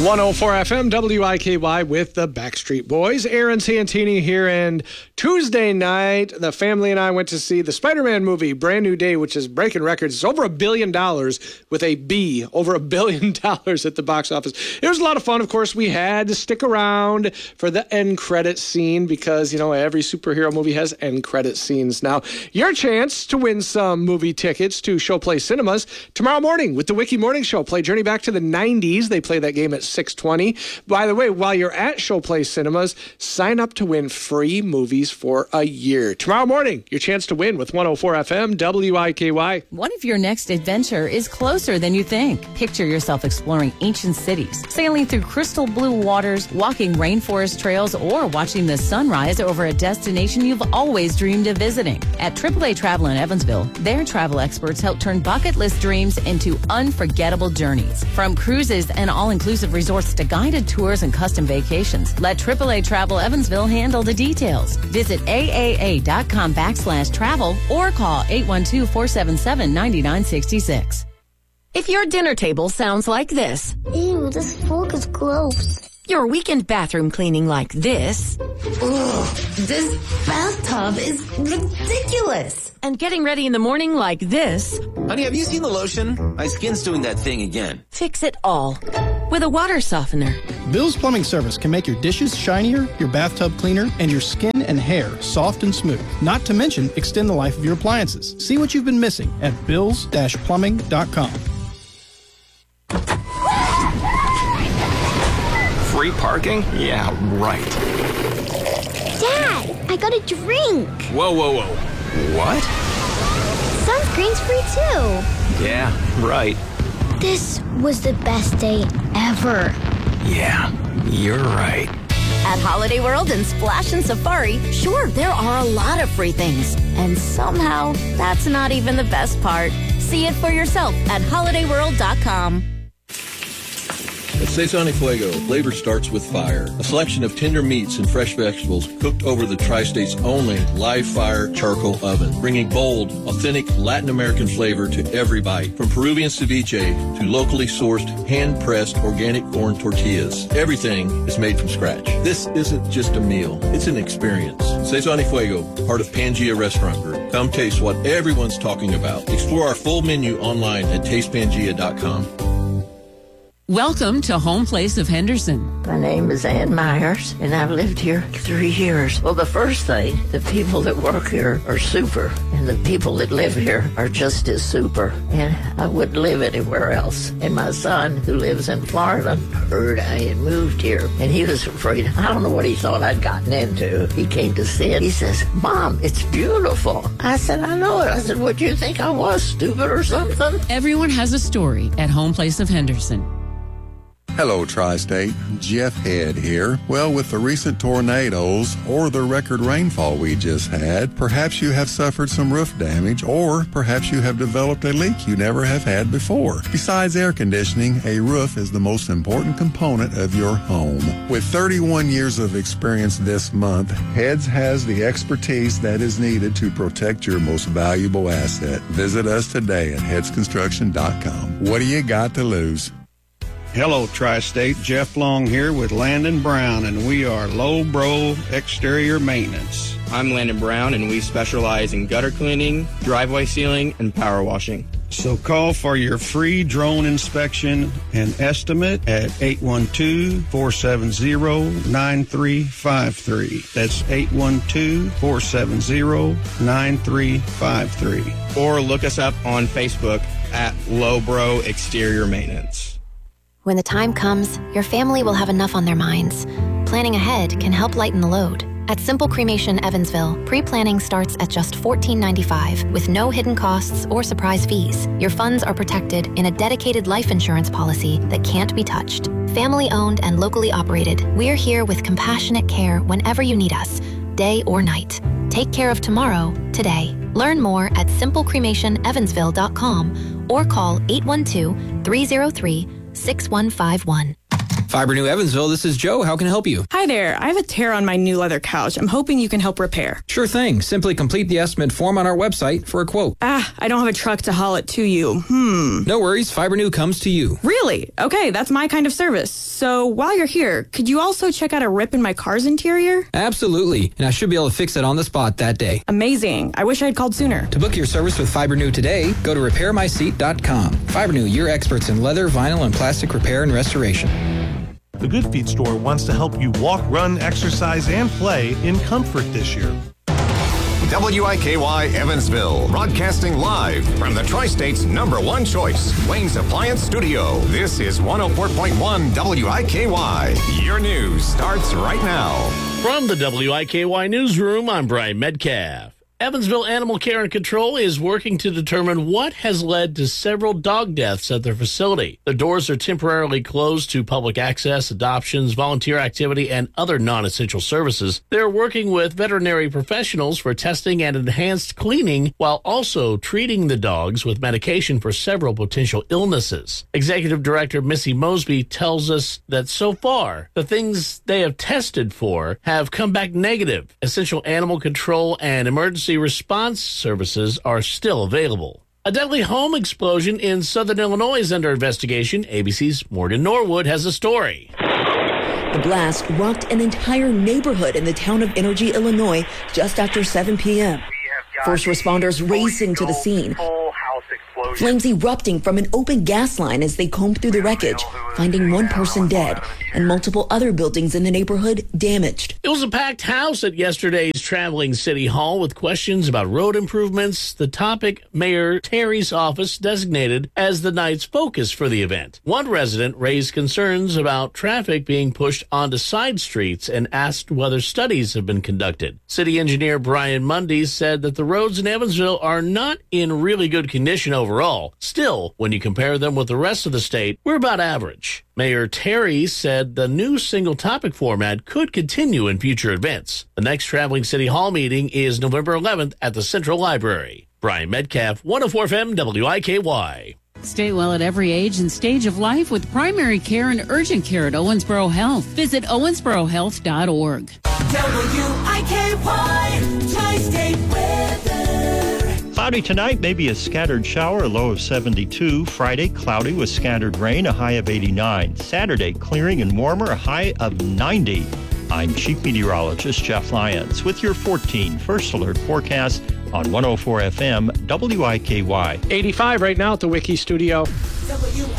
104 FM WIKY with the Backstreet Boys. Aaron Santini here, and Tuesday night, the family and I went to see the Spider-Man movie, Brand New Day, which is breaking records. It's over $1 billion with a B, over $1 billion at the box office. It was a lot of fun. Of course, we had to stick around for the end credit scene because, you know, every superhero movie has end credit scenes. Now, your chance to win some movie tickets to Showplay Cinemas tomorrow morning with the Wiki Morning Show. Play Journey Back to the 90s. They play that game at 6:20. By the way, while you're at Showplay Cinemas, sign up to win free movies for a year. Tomorrow morning, your chance to win with 104 FM WIKY. What if your next adventure is closer than you think? Picture yourself exploring ancient cities, sailing through crystal blue waters, walking rainforest trails, or watching the sunrise over a destination you've always dreamed of visiting. At AAA Travel in Evansville, their travel experts help turn bucket list dreams into unforgettable journeys. From cruises and all-inclusive resorts to guided tours and custom vacations, let AAA Travel Evansville handle the details. Visit AAA.com/travel or call 812-477-9966. If your dinner table sounds like this. Ew, this fork is gross. Your weekend bathroom cleaning like this. Ugh, this bathtub is ridiculous. And getting ready in the morning like this. Honey, have you seen the lotion? My skin's doing that thing again. Fix it all with a water softener. Bill's Plumbing Service can make your dishes shinier, your bathtub cleaner, and your skin and hair soft and smooth. Not to mention, extend the life of your appliances. See what you've been missing at bills-plumbing.com. Free parking? Yeah, right. Dad, I got a drink. Whoa. What? Sunscreen's free too. Yeah, right. This was the best day ever. Yeah, you're right. At Holiday World and Splash and Safari, sure, there are a lot of free things. And somehow, that's not even the best part. See it for yourself at holidayworld.com. At Cezanne Fuego, flavor starts with fire. A selection of tender meats and fresh vegetables cooked over the Tri-State's only live fire charcoal oven, bringing bold, authentic Latin American flavor to every bite. From Peruvian ceviche to locally sourced, hand-pressed organic corn tortillas, everything is made from scratch. This isn't just a meal, it's an experience. Cezanne Fuego, part of Pangea Restaurant Group. Come taste what everyone's talking about. Explore our full menu online at tastepangea.com. Welcome to Home Place of Henderson. My name is Ann Myers, and I've lived here 3 years. Well, the first thing, the people that work here are super, and the people that live here are just as super, and I wouldn't live anywhere else. And my son, who lives in Florida, heard I had moved here, and he was afraid. I don't know what he thought I'd gotten into. He came to see it. He says, Mom, it's beautiful. I said, I know it. I said, what do you think I was, stupid or something? Everyone has a story at Home Place of Henderson. Hello, Tri-State. Jeff Head here. Well, with the recent tornadoes or the record rainfall we just had, perhaps you have suffered some roof damage, or perhaps you have developed a leak you never have had before. Besides air conditioning, a roof is the most important component of your home. With 31 years of experience this month, Heads has the expertise that is needed to protect your most valuable asset. Visit us today at headsconstruction.com. What do you got to lose? Hello, Tri-State. Jeff Long here with Landon Brown, and we are Low Bro Exterior Maintenance. I'm Landon Brown, and we specialize in gutter cleaning, driveway sealing, and power washing. So call for your free drone inspection and estimate at 812-470-9353. That's 812-470-9353. Or look us up on Facebook at Low Bro Exterior Maintenance. When the time comes, your family will have enough on their minds. Planning ahead can help lighten the load. At Simple Cremation Evansville, pre-planning starts at just $14.95 with no hidden costs or surprise fees. Your funds are protected in a dedicated life insurance policy that can't be touched. Family-owned and locally operated, we're here with compassionate care whenever you need us, day or night. Take care of tomorrow, today. Learn more at simplecremationevansville.com or call 812-303-6151. Fiber New Evansville, this is Joe. How can I help you? Hi there. I have a tear on my new leather couch. I'm hoping you can help repair. Sure thing. Simply complete the estimate form on our website for a quote. I don't have a truck to haul it to you. No worries. Fiber New comes to you. Really? Okay, that's my kind of service. So while you're here, could you also check out a rip in my car's interior? Absolutely. And I should be able to fix it on the spot that day. Amazing. I wish I had called sooner. To book your service with Fiber New today, go to repairmyseat.com. Fiber New, your experts in leather, vinyl, and plastic repair and restoration. The Good Feet store wants to help you walk, run, exercise, and play in comfort this year. WIKY Evansville, broadcasting live from the Tri-State's #1 choice, Wayne's Appliance Studio. This is 104.1 WIKY. Your news starts right now. From the WIKY Newsroom, I'm Brian Metcalf. Evansville Animal Care and Control is working to determine what has led to several dog deaths at their facility. The doors are temporarily closed to public access, adoptions, volunteer activity, and other non-essential services. They're working with veterinary professionals for testing and enhanced cleaning while also treating the dogs with medication for several potential illnesses. Executive Director Missy Mosby tells us that so far, the things they have tested for have come back negative. Essential animal control and emergency response services are still available. A deadly home explosion in southern Illinois is under investigation. ABC's Morgan Norwood has a story. The blast rocked an entire neighborhood in the town of Energy, Illinois, just after 7 p.m. First responders racing to the scene. Flames erupting from an open gas line as they combed through the wreckage, finding one person dead and multiple other buildings in the neighborhood damaged. It was a packed house at yesterday's Traveling City Hall with questions about road improvements, the topic Mayor Terry's office designated as the night's focus for the event. One resident raised concerns about traffic being pushed onto side streets and asked whether studies have been conducted. City Engineer Brian Mundy said that the roads in Evansville are not in really good condition overall. Still, when you compare them with the rest of the state, we're about average. Mayor Terry said the new single topic format could continue in future events. The next Traveling City Hall meeting is November 11th at the Central Library. Brian Metcalf, 104 FM WIKY. Stay well at every age and stage of life with primary care and urgent care at Owensboro Health. Visit owensborohealth.org. WIKY Tri-State Weather. Cloudy tonight, maybe a scattered shower, a low of 72. Friday, cloudy with scattered rain, a high of 89. Saturday, clearing and warmer, a high of 90. I'm Chief Meteorologist Jeff Lyons with your 14 First Alert forecast on 104 FM WIKY. 85 right now at the Wiki Studio.